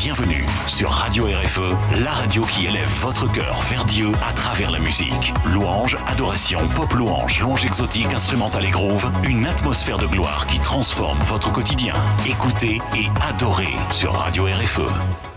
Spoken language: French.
bienvenue sur Radio RFE, la radio qui élève votre cœur vers Dieu à travers la musique. Louange, adoration, pop louange, louange exotique, instrumentale et groove, une atmosphère de gloire qui transforme votre quotidien. Écoutez et adorez sur Radio RFE.